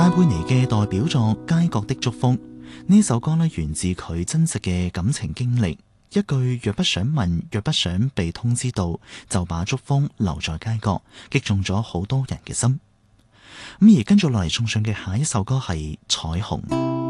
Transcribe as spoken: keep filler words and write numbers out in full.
戴佩妮嘅代表作《街角的祝福》，呢首歌呢源自佢真實嘅感情經歷，一句若不想問，若不想被通知到，就把祝福留在街角，擊中咗好多人嘅心。咁而跟住落嚟送上嘅下一首歌係《彩虹》。